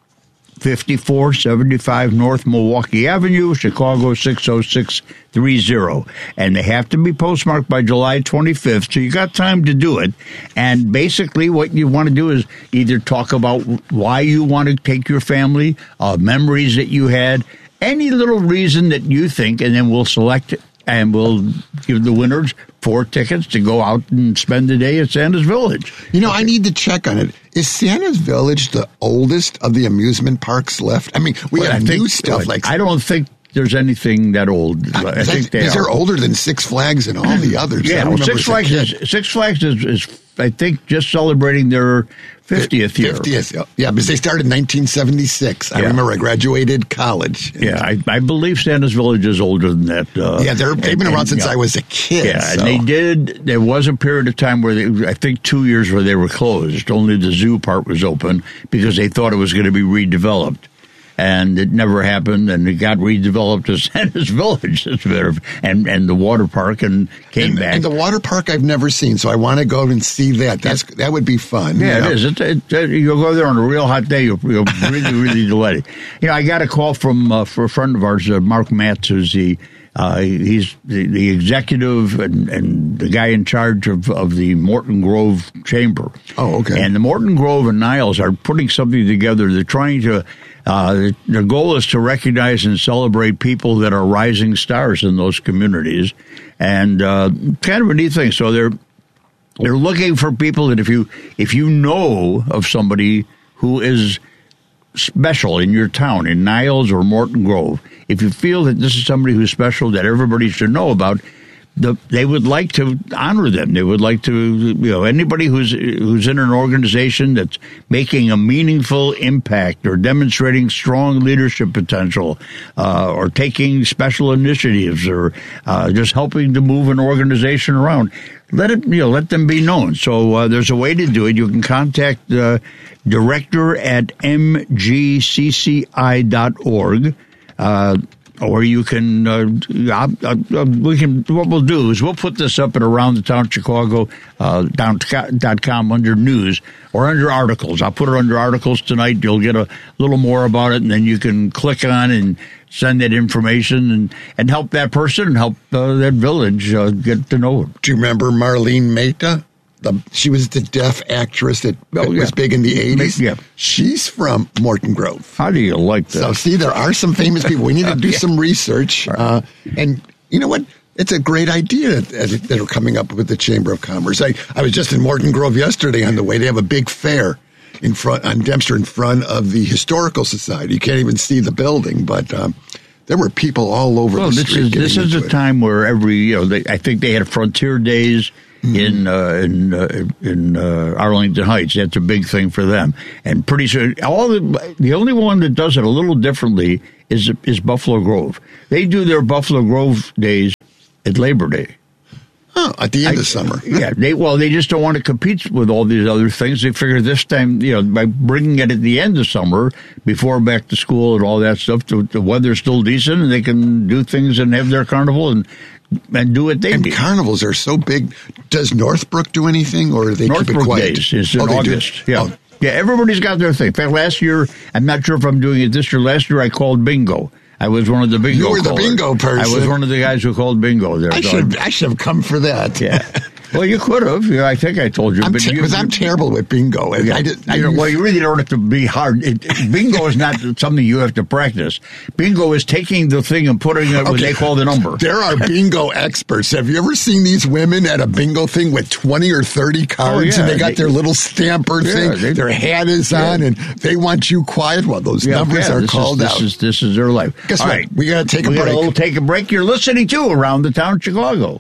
fifty-four seventy-five North Milwaukee Avenue, Chicago six oh six three zero. And they have to be postmarked by July twenty-fifth, so you got time to do it. And basically what you want to do is either talk about why you want to take your family, uh, memories that you had, any little reason that you think, and then we'll select it. And we'll give the winners four tickets to go out and spend the day at Santa's Village. You know, I need to check on it. Is Santa's Village the oldest of the amusement parks left? I mean, we Well, have I think- new stuff like. I don't think there's anything that old. I, think they these are. are older than Six Flags and all the others. I Yeah, well, remember Six as a Flags kid. is Six Flags is, is I think just celebrating their fiftieth year. fiftieth, yeah, because they started in nineteen seventy-six. I Yeah. remember I graduated college. Yeah, I, I believe Santa's Village is older than that. Uh, Yeah, they're- they've and- been around and, since yeah. I was a kid, Yeah, so. and they did. There was a period of time where they, I think two years where they were closed. Only the zoo part was open because they thought it was going to be redeveloped. And it never happened, and it got redeveloped as Santa's Village, it's better, and and the water park, and came and, back. and the water park I've never seen, so I want to go and see that. That's that would be fun. Yeah, you know? it is. It's, it, it, you'll go there on a real hot day. You'll, you'll really, really delighted. You know, I got a call from uh, for a friend of ours, uh, Mark Matz, who's the uh, he's the, the executive and, and the guy in charge of, of the Morton Grove Chamber. Oh, okay. And the Morton Grove and Niles are putting something together. They're trying to. Uh, their goal is to recognize and celebrate people that are rising stars in those communities, and uh, kind of a neat thing. So they're they're looking for people that if you if you know of somebody who is special in your town, in Niles or Morton Grove, if you feel that this is somebody who's special that everybody should know about, the, they would like to honor them. They would like to, you know, anybody who's who's in an organization that's making a meaningful impact or demonstrating strong leadership potential, uh, or taking special initiatives, or uh, just helping to move an organization around. Let it, you know, let them be known. So uh, there's a way to do it. You can contact uh, director at m g c c i dot org. Uh, Or you can, uh, uh, uh, we can, what we'll do is we'll put this up at Around the Town Chicago uh, dot com under news or under articles. I'll put it under articles tonight. You'll get a little more about it, and then you can click on and send that information and, and help that person and help uh, that village uh, get to know it. Do you remember Marlene Mehta? The, she was the deaf actress that, that Oh, yeah. was big in the eighties. Yeah. She's from Morton Grove. How do you like that? So, see, there are some famous people. We need to do Yeah. some research. Uh, and you know what? It's a great idea that, that are coming up with the Chamber of Commerce. I, I was just in Morton Grove yesterday on the way. They have a big fair in front on Dempster in front of the Historical Society. You can't even see the building, but um, There were people all over well, the this street. Is, this is a it. time where every, you know, they, I think they had Frontier Days mm-hmm. in uh, in uh, in uh, Arlington Heights. That's a big thing for them. And pretty soon, all the the only one that does it a little differently is is Buffalo Grove. They do their Buffalo Grove Days at Labor Day. Oh, at the end I, of summer. Yeah, they well, they just don't want to compete with all these other things. They figure this time, you know, by bringing it at the end of summer, before back to school and all that stuff, the, the weather's still decent, and they can do things and have their carnival and and do what they and do. Carnivals are so big. Does Northbrook do anything, or do they Northbrook keep it quiet? Days is in oh, August. Do? Yeah. Oh. Yeah, everybody's got their thing. In fact, last year, I'm not sure if I'm doing it this year. Last year, I called bingo. I was one of the bingo You were the callers. bingo person. I was one of the guys who called bingo there. I so should I should have come for that. Yeah. Well, you could have. Yeah, I think I told you. I'm but ter- you, because I'm terrible with bingo. Yeah, I did, I you know, used, well, you really don't have to be hard. It, it, bingo is not something you have to practice. Bingo is taking the thing and putting it okay. what they call the number. There are bingo experts. Have you ever seen these women at a bingo thing with twenty or thirty cards, oh, yeah. and they got they, their little stamper yeah, thing, they, their hat is yeah. on, and they want you quiet while those yeah, numbers yeah, are this called is, out. This is, this is their life. Guess All what? right. We got to take a we break. We'll take a break. You're listening to Around the Town Chicago.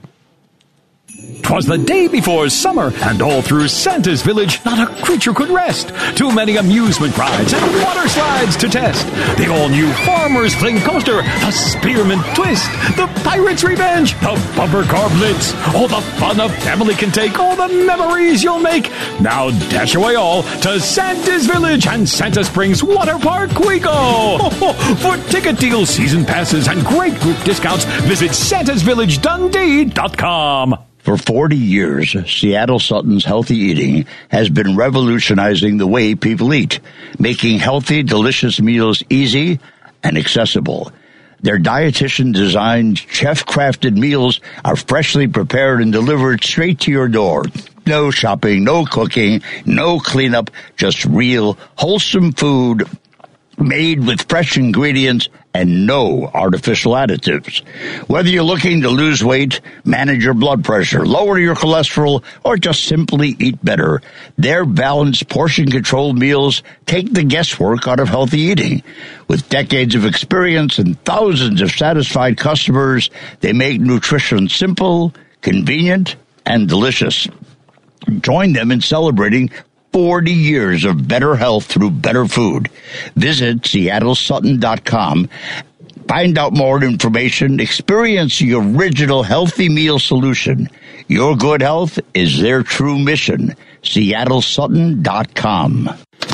'Twas the day before summer, and all through Santa's village not a creature could rest. Too many amusement rides and water slides to test. The all-new Farmer's Fling Coaster, the Spearmint Twist, the Pirate's Revenge, the Bumper Car Blitz. All the fun a family can take, all the memories you'll make. Now dash away all to Santa's Village and Santa Springs Water Park we go. For ticket deals, season passes, and great group discounts, visit santas village dundee dot com. For forty years, Seattle Sutton's Healthy Eating has been revolutionizing the way people eat, making healthy, delicious meals easy and accessible. Their dietitian-designed, chef-crafted meals are freshly prepared and delivered straight to your door. No shopping, no cooking, no cleanup, just real, wholesome food made with fresh ingredients and no artificial additives. Whether you're looking to lose weight, manage your blood pressure, lower your cholesterol, or just simply eat better, their balanced, portion-controlled meals take the guesswork out of healthy eating. With decades of experience and thousands of satisfied customers, they make nutrition simple, convenient, and delicious. Join them in celebrating forty years of better health through better food. Visit seattle sutton dot com. Find out more information. Experience the original healthy meal solution. Your good health is their true mission. seattle sutton dot com.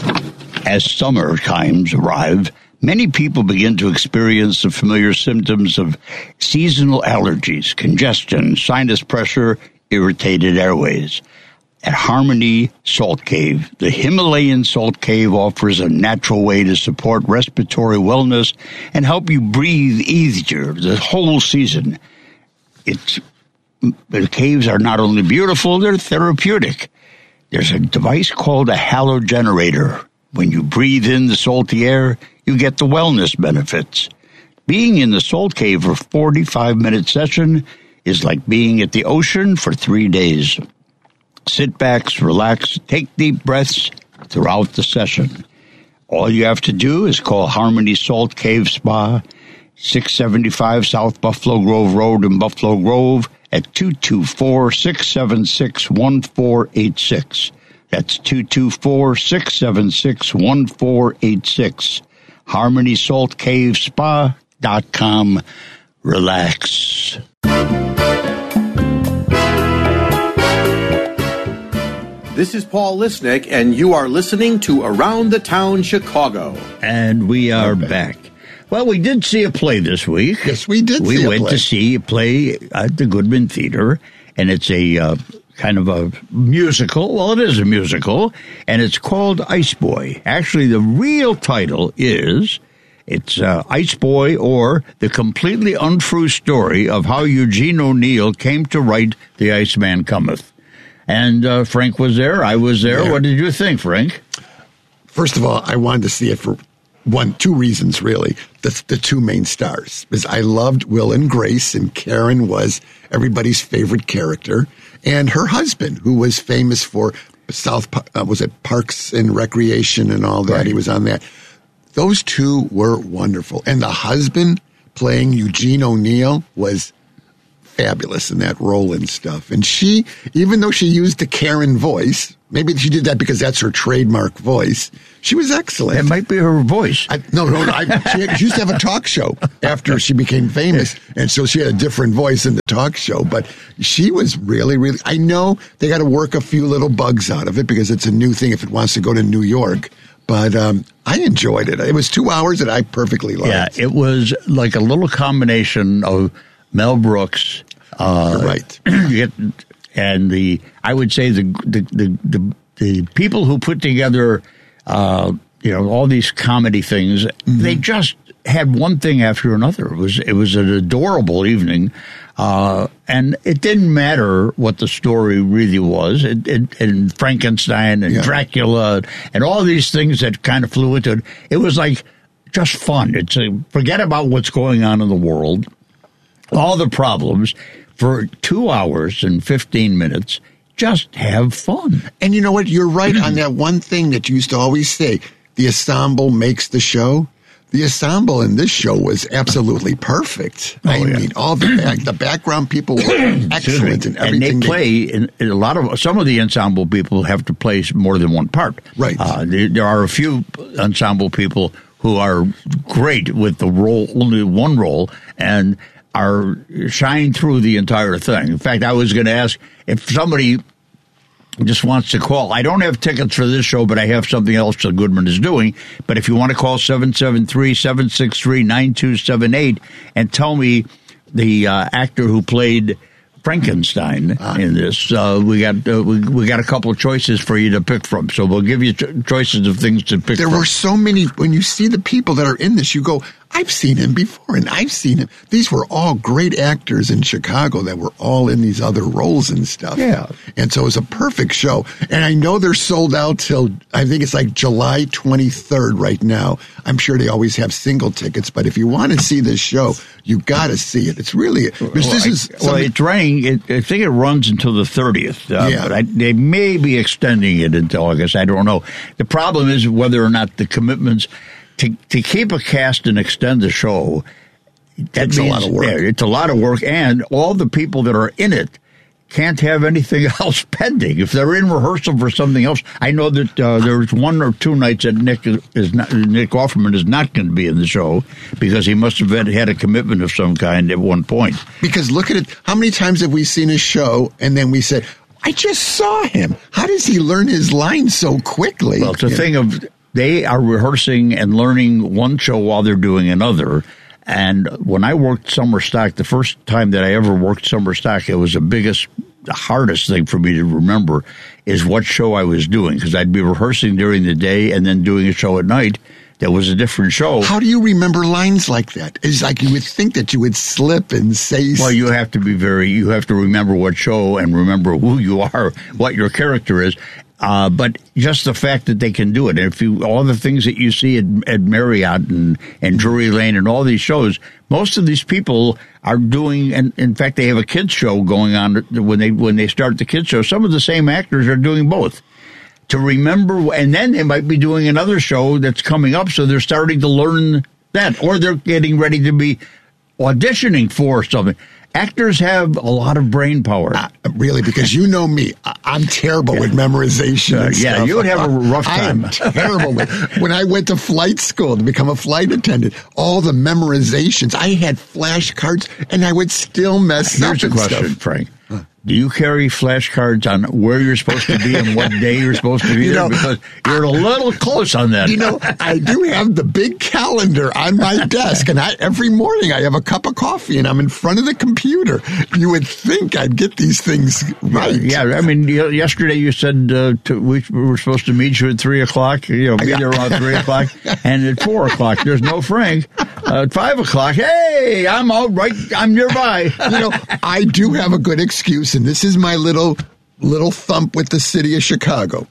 As summer times arrive, many people begin to experience the familiar symptoms of seasonal allergies, congestion, sinus pressure, irritated airways. At Harmony Salt Cave, the Himalayan Salt Cave offers a natural way to support respiratory wellness and help you breathe easier the whole season. It's, the caves are not only beautiful, they're therapeutic. There's a device called a halogenerator. When you breathe in the salty air, you get the wellness benefits. Being in the Salt Cave for a forty-five minute session is like being at the ocean for three days. Sit back, relax, take deep breaths throughout the session. All you have to do is call Harmony Salt Cave Spa, six seventy-five South Buffalo Grove Road in Buffalo Grove at two two four, six seven six, one four eight six. That's two two four, six seven six, one four eight six. harmony salt cave spa dot com. Relax. This is Paul Lisnick, and you are listening to Around the Town Chicago. And we are okay. back. Well, we did see a play this week. Yes, we did we see a went play. to see a play at the Goodman Theater, and it's a uh, kind of a musical. Well, it is a musical, and it's called Ice Boy. Actually, the real title is... It's uh, Ice Boy, or The Completely Untrue Story of How Eugene O'Neill Came to Write The Iceman Cometh. And uh, Frank was there. I was there. there. What did you think, Frank? First of all, I wanted to see it for one, two reasons, really. The, the two main stars. Because I loved Will and Grace, and Karen was everybody's favorite character. And her husband, who was famous for South, uh, was it Parks and Recreation and all that? Right. He was on that. Those two were wonderful. And the husband playing Eugene O'Neill was fabulous in that role and stuff. And she, even though she used the Karen voice, maybe she did that because that's her trademark voice, she was excellent. It might be her voice. I, no, no, no. I, she, had, she used to have a talk show after she became famous, and so she had a different voice in the talk show. But she was really, really. I know they got to work a few little bugs out of it because it's a new thing if it wants to go to New York. But um, I enjoyed it. It was two hours that I perfectly liked. Yeah, it was like a little combination of Mel Brooks, uh, right, and the I would say the the the, the, the people who put together, uh, you know, all these comedy things. Mm-hmm. They just had one thing after another. It was it was an adorable evening, uh, and it didn't matter what the story really was. It, it, and Frankenstein and yeah. Dracula and all these things that kind of flew into it. It was like just fun. It's a, forget about what's going on in the world. All the problems for two hours and fifteen minutes. Just have fun. And you know what? You're right on that one thing that you used to always say. The ensemble makes the show. The ensemble in this show was absolutely perfect. Oh, I yeah. mean, all the back, the background people were excellent in everything. And they play, they, in, in a lot of, some of the ensemble people have to play more than one part. Right. Uh, there, there are a few ensemble people who are great with the role, only one role, and are shine through the entire thing. In fact, I was going to ask if somebody just wants to call. I don't have tickets for this show, but I have something else that Goodman is doing. But if you want to call seven seven three, seven six three, nine two seven eight and tell me the uh, actor who played Frankenstein ah. in this, uh, we got uh, we, we got a couple of choices for you to pick from. So we'll give you cho- choices of things to pick there from. There were so many. When you see the people that are in this, you go, I've seen him before, and I've seen him. These were all great actors in Chicago that were all in these other roles and stuff. Yeah. And so it was a perfect show. And I know they're sold out till, I think it's like July twenty-third right now. I'm sure they always have single tickets, but if you want to see this show, you got to see it. It's really, well, this I, is well, it's running, it, I think it runs until the thirtieth. Uh, yeah. But I, they may be extending it until August. I don't know. The problem is whether or not the commitments To to keep a cast and extend the show, that's a lot of work. Yeah, it's a lot of work, and all the people that are in it can't have anything else pending. If they're in rehearsal for something else, I know that uh, there's one or two nights that Nick is not, Nick Offerman is not going to be in the show because he must have had, had a commitment of some kind at one point. Because look at it, how many times have we seen a show and then we said, I just saw him. How does he learn his lines so quickly? Well, it's a thing of they are rehearsing and learning one show while they're doing another. And when I worked summer stock, the first time that I ever worked summer stock, it was the biggest, the hardest thing for me to remember is what show I was doing. Because I'd be rehearsing during the day and then doing a show at night that was a different show. How do you remember lines like that? It's like you would think that you would slip and say... Well, you have to be very, you have to remember what show and remember who you are, what your character is. Uh, but just the fact that they can do it. And if you, all the things that you see at, at Marriott and, and Drury Lane and all these shows, most of these people are doing, and in fact, they have a kids show going on when they, when they start the kids show. Some of the same actors are doing both. To remember, and then they might be doing another show that's coming up, so they're starting to learn that, or they're getting ready to be auditioning for something. Actors have a lot of brain power. Uh, really, because you know me. I'm terrible with memorization uh, and yeah, stuff. you would have a rough time. I'm terrible with when I went to flight school to become a flight attendant, all the memorizations. I had flashcards, and I would still mess Here's up Here's a and question, stuff. Frank. Do you carry flashcards on where you're supposed to be and what day you're supposed to be you there? Know, because you're a little close on that. You know, I do have the big calendar on my desk, and I, every morning I have a cup of coffee, and I'm in front of the computer. You would think I'd get these things right. Yeah, yeah I mean, yesterday you said uh, to, we were supposed to meet you at three o'clock, you know, be there around three o'clock, and at four o'clock, there's no Frank. Uh, at five o'clock, hey, I'm all right, I'm nearby. You know, I do have a good excuse. And this is my little little thump with the city of Chicago.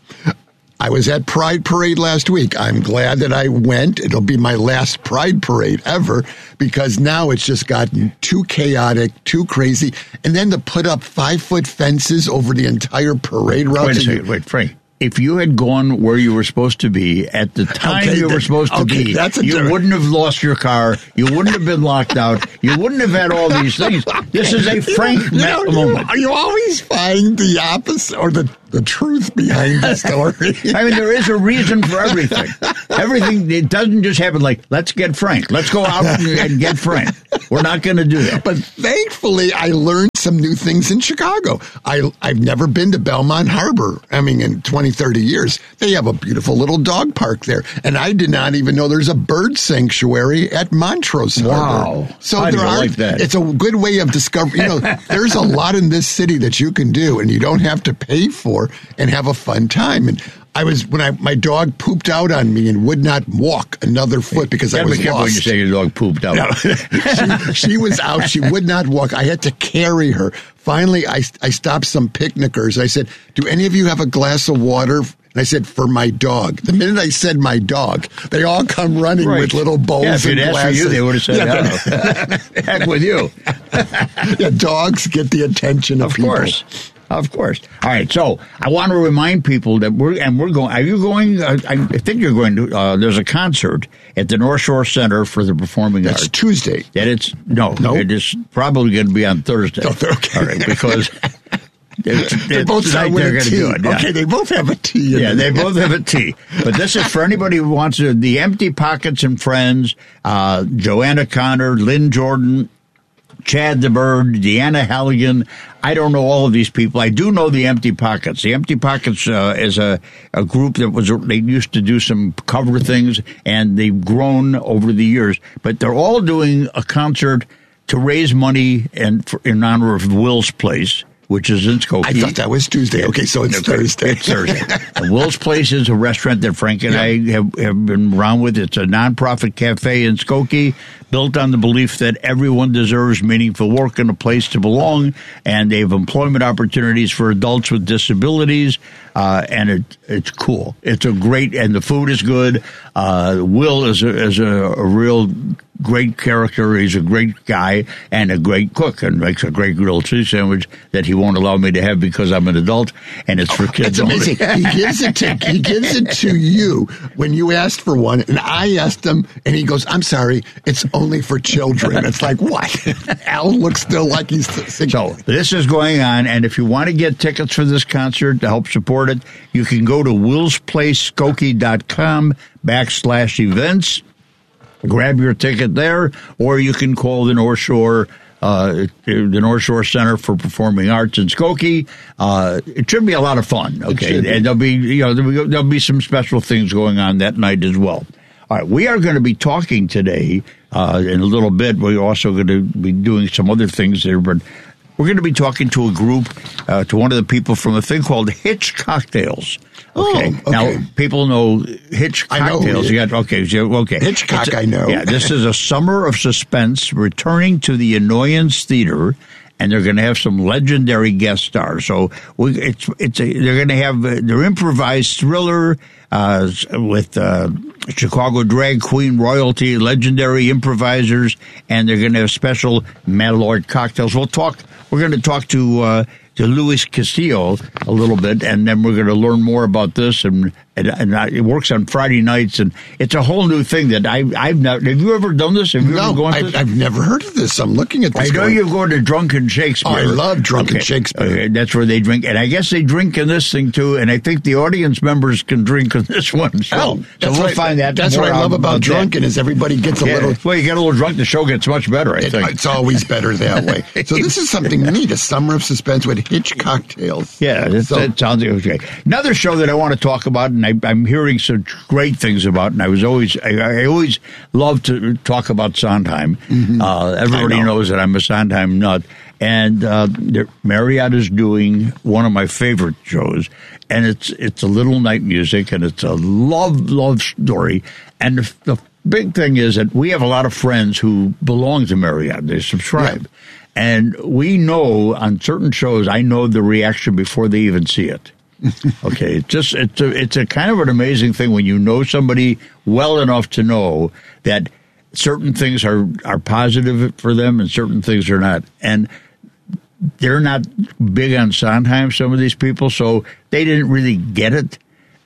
I was at Pride Parade last week. I'm glad that I went. It'll be my last Pride Parade ever because now it's just gotten too chaotic, too crazy. And then to put up five-foot fences over the entire parade route. Wait a second. Wait, Frank. if you had gone where you were supposed to be at the time Okay, you were that- supposed to okay, be, that's a you different- wouldn't have lost your car. You wouldn't have been locked out. You wouldn't have had all these things. This is a frank You know, you, moment. you, you always find the opposite or the, the truth behind the story. I mean, there is a reason for everything. Everything, it doesn't just happen like, let's get frank. Let's go out and, and get frank. We're not going to do that. But thankfully, I learned some new things in Chicago. I, I've never been to Belmont Harbor. I mean, in twenty, thirty years. They have a beautiful little dog park there. And I did not even know there's a bird sanctuary at Montrose Harbor. Wow. So I there didn't are, like that. it's a good way of discovering, you know, there's a lot in this city that you can do and you don't have to pay for and have a fun time. And I was, when I, my dog pooped out on me and would not walk another foot because I Gotta was be careful lost. when you say your dog pooped out. No. she, she was out. She would not walk. I had to carry her. Finally, I, I stopped some picnickers. I said, do any of you have a glass of water? And I said, for my dog. The minute I said my dog, they all come running Right. with little bowls Yeah, if and you'd asked for glasses. you, they would have said, Yeah, "Oh, heck with you." Yeah, dogs get the attention of, Of people. course. Of course. All right. So I want to remind people that we're, and we're going, are you going? Uh, I think you're going to, uh, there's a concert at the North Shore Center for the Performing That's Arts. Tuesday. That it's, no, No? it is probably going to be on Thursday. Oh, okay. All right. Because it's, They both tonight start with they're a going to T. do it. Yeah. Okay, they both have a T. in Yeah, it. they both have a T. But this is for anybody who wants to. The Empty Pockets and Friends, uh, Joanna Connor, Lynn Jordan, Chad the Bird, Deanna Halligan. I don't know all of these people. I do know the Empty Pockets. The Empty Pockets uh, is a, a group that was, they used to do some cover things, and they've grown over the years. But they're all doing a concert to raise money and for, in honor of Will's Place, which is in Skokie. I thought that was Tuesday. Okay, so it's Okay, Thursday. It's Thursday. And Will's Place is a restaurant that Frank and Yeah. I have, have been around with. It's a nonprofit cafe in Skokie, built on the belief that everyone deserves meaningful work and a place to belong, and they have employment opportunities for adults with disabilities, uh, and it, it's cool. It's a great, and the food is good. Uh, Will is a, is a, a real great character. He's a great guy and a great cook, and makes a great grilled cheese sandwich that he won't allow me to have because I'm an adult, and it's for kids It's only. amazing. He gives it to he gives it to you when you asked for one, and I asked him, and he goes, "I'm sorry, it's only for children." It's like, what? Al looks still like he's six. So this is going on, and if you want to get tickets for this concert to help support it, you can go to willsplaceskokie.com backslash events. Grab your ticket there, or you can call the North Shore, uh, the North Shore Center for Performing Arts in Skokie. Uh, it should be a lot of fun. Okay, and there'll be you know there'll be, there'll be some special things going on that night as well. All right, we are going to be talking today uh, in a little bit. We're also going to be doing some other things there, but we're going to be talking to a group, uh, to one of the people from a thing called Hitch Cocktails. Okay. Oh, okay. Now, people know Hitch I know who Cocktails. it You is. got, okay, so, okay. Hitchcock, It's a- I know. Yeah, this is a summer of suspense returning to the Annoyance Theater, and they're going to have some legendary guest stars. So we, it's it's a, they're going to have uh, their improvised thriller uh, with uh, Chicago drag queen royalty, legendary improvisers, and they're going to have special Malort cocktails. We'll talk. We're going to talk to uh, to Luis Castillo a little bit, and then we're going to learn more about this. And, and, and I, it works on Friday nights, and it's a whole new thing that I, I've not. Have you ever done this? Have you ever No, gone I, through this? I've never heard of this. I'm looking at I this. know going, you're going to Drunken Shakespeare. Oh, I love Drunken Okay. Shakespeare. Okay, that's where they drink, and I guess they drink in this thing too. And I think the audience members can drink in this one. So, Oh, so that's we'll what- find that. That's more what I out love about that. Drunken is everybody gets a Yeah, little. well, you get a little drunk, the show gets much better. I It, think it's always better that way. So this is something neat. A summer of suspense with Hitch Cocktails. Yeah, that, So- that sounds okay. Another show that I want to talk about, and I, I'm hearing some great things about, and I was always, I, I always love to talk about Sondheim. Mm-hmm. Uh, everybody know. knows that I'm a Sondheim nut, and uh, there- Marriott is doing one of my favorite shows, and it's it's a little night music, and it's a love love story, and the, the big thing is that we have a lot of friends who belong to Marriott. They subscribe. And we know on certain shows, I know the reaction before they even see it. Okay, it's just it's a it's a kind of an amazing thing when you know somebody well enough to know that certain things are are positive for them and certain things are not. And they're not big on Sondheim, some of these people, so they didn't really get it.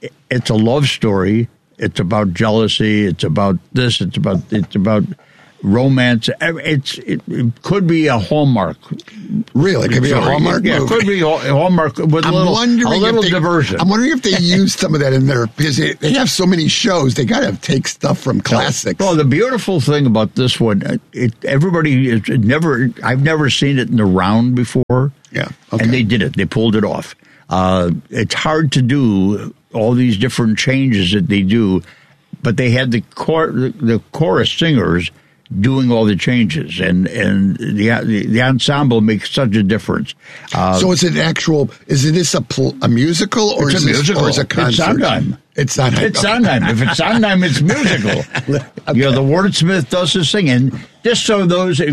it's a love story. It's about jealousy. It's about this. It's about it's about romance. It's it, it could be a Hallmark. Really, it could be a Hallmark. Yeah, movie. it could be a Hallmark with a I'm little, wondering a little if they, diversion. I'm wondering if they use some of that in there because they, they have so many shows. They got to take stuff from classics. Well, the beautiful thing about this one, it, everybody is it never. I've never seen it in the round before. Yeah, okay. And they did it. They pulled it off. Uh, it's hard to do all these different changes that they do, but they had the cor- the chorus singers doing all the changes, and and the the ensemble makes such a difference. Uh, so it's an actual. Is it this a pl- a musical or it's is a this, musical? Or is it a concert? It's Sondheim. It's Sondheim. It's Sondheim. If it's Sondheim, it's musical. Okay. You know, the wordsmith does his thing, and just so those